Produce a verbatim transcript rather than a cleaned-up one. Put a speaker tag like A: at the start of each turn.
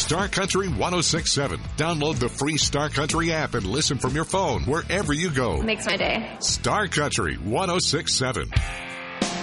A: Star Country ten sixty-seven. Download the free Star Country app and listen from your phone wherever you go.
B: Makes my day.
A: Star Country ten sixty-seven.